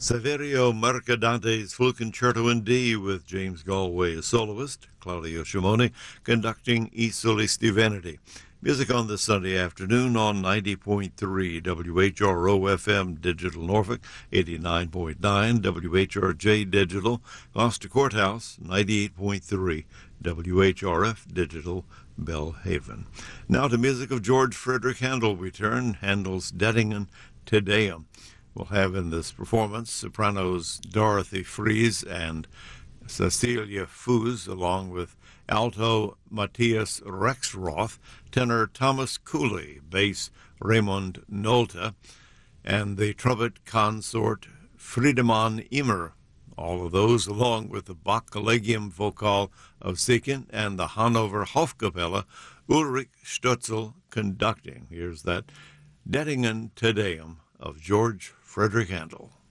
Saverio Mercadante's Flute Concerto in D with James Galway as soloist, Claudio Shimoni conducting E Solisti Vanity. Music on this Sunday afternoon on 90.3 WHRO FM Digital Norfolk, 89.9 WHRJ Digital, Gloucester Courthouse, 98.3 WHRF Digital, Belhaven. Now to music of George Frederick Handel we turn, Handel's Dettingen Te Deum. We'll have in this performance sopranos Dorothy Fries and Cecilia Foos, along with alto Matthias Rexroth, tenor Thomas Cooley, bass Raymond Nolta, and the trumpet consort Friedemann Immer. All of those, along with the Bach Collegium Vocal of Siegen and the Hanover Hofkapelle, Ulrich Stutzel conducting. Here's that Dettingen Te Deum of George Frederick Handel.